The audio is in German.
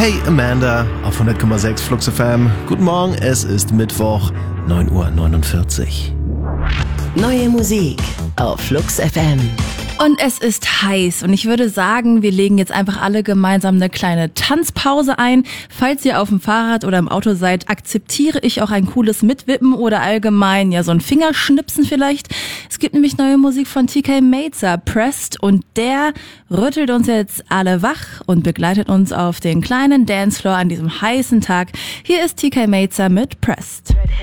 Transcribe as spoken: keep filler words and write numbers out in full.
Hey Amanda auf hundert Komma sechs Flux F M. Guten Morgen, es ist Mittwoch, neun Uhr neunundvierzig. Neue Musik auf Flux F M. Und es ist heiß und ich würde sagen, wir legen jetzt einfach alle gemeinsam eine kleine Tanzpause ein. Falls ihr auf dem Fahrrad oder im Auto seid, akzeptiere ich auch ein cooles Mitwippen oder allgemein ja so ein Fingerschnipsen vielleicht. Es gibt nämlich neue Musik von T K Mazer, Pressed, und der rüttelt uns jetzt alle wach und begleitet uns auf den kleinen Dancefloor an diesem heißen Tag. Hier ist T K Mazer mit Pressed.